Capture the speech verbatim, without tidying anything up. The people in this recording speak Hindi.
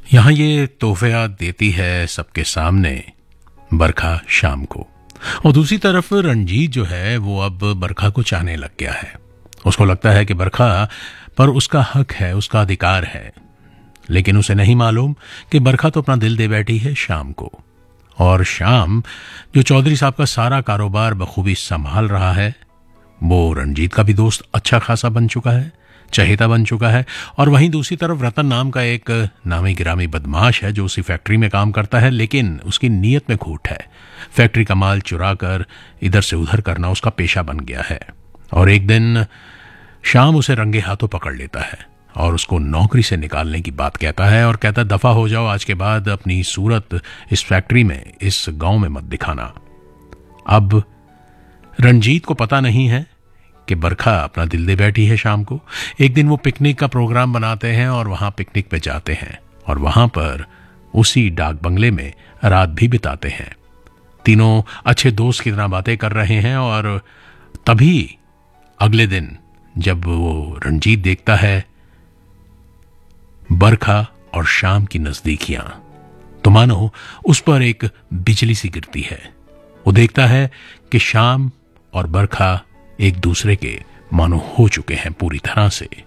यहाँ ये तोहफा देती है सबके सामने बरखा शाम को। और दूसरी तरफ रंजीत जो है वो अब बरखा को चाहने लग गया है। उसको लगता है कि बरखा पर उसका हक है, उसका अधिकार है, लेकिन उसे नहीं मालूम कि बरखा तो अपना दिल दे बैठी है शाम को। और शाम जो चौधरी साहब का सारा कारोबार बखूबी संभाल रहा है, वो रंजीत का भी दोस्त अच्छा खासा बन चुका है, चहेता बन चुका है। और वहीं दूसरी तरफ रतन नाम का एक नामी गिरामी बदमाश है जो उसी फैक्ट्री में काम करता है, लेकिन उसकी नीयत में खोट है। फैक्ट्री का माल चुरा कर इधर से उधर करना उसका पेशा बन गया है। और एक दिन शाम उसे रंगे हाथों पकड़ लेता है और उसको नौकरी से निकालने की बात कहता है और कहता दफा हो जाओ, आज के बाद अपनी सूरत इस फैक्ट्री में, इस गांव में मत दिखाना। अब रंजीत को पता नहीं है कि बरखा अपना दिल दे बैठी है शाम को। एक दिन वो पिकनिक का प्रोग्राम बनाते हैं और वहां पिकनिक पे जाते हैं और वहां पर उसी डाक बंगले में रात भी बिताते हैं। तीनों अच्छे दोस्त की तरह बातें कर रहे हैं और तभी अगले दिन जब वो रंजीत देखता है बरखा और शाम की नजदीकियां, तो मानो उस पर एक बिजली सी गिरती है। वो देखता है कि शाम और बरखा एक दूसरे के मानो हो चुके हैं पूरी तरह से।